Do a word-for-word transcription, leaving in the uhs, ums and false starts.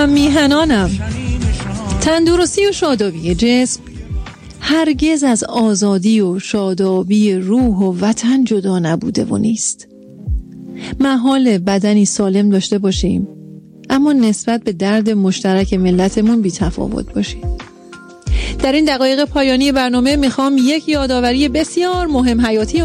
هم میهنانم. تندرستی و شادابی جسم هرگز از آزادی و شادابی روح و وطن جدا نبوده و نیست. محال بدنی سالم داشته باشیم اما نسبت به درد مشترک ملتمون بی تفاوت باشیم. در این دقایق پایانی برنامه میخوام یک یادآوری بسیار مهم حیاتی